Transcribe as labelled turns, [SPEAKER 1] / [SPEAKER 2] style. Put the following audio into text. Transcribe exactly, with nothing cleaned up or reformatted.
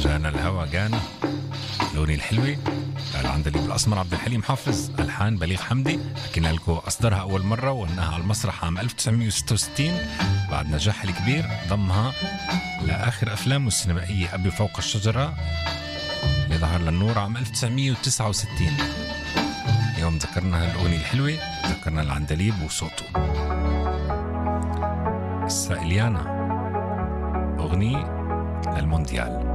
[SPEAKER 1] جانا الهوى جانا، لوني الحلوة العندليب الأسمر عبد الحليم حافظ، ألحان بليغ حمدي. حكينا لكم أصدرها أول مرة وأنها على المسرح عام ألف وتسعمية وستة وستين بعد نجاح الكبير، ضمها لآخر أفلامه السينمائية أبي فوق الشجرة اللي ظهر للنور عام ألف وتسعمية وتسعة وستين. يوم ذكرنا الأغنية الحلوة ذكرنا العندليب وصوته. السائليانا أغنية للمونديال.